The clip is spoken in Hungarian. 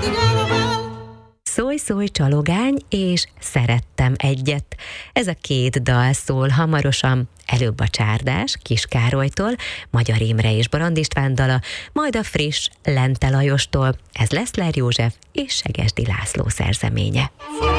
Szólj, szólj, csalogány és Szerettem egyet. Ez a két dal szól hamarosan, előbb a Csárdás Kis Károlytól, Magyar Imre és Barand István dala, majd a friss Lente Lajostól, ez Leszler József és Segesdi László szerzeménye.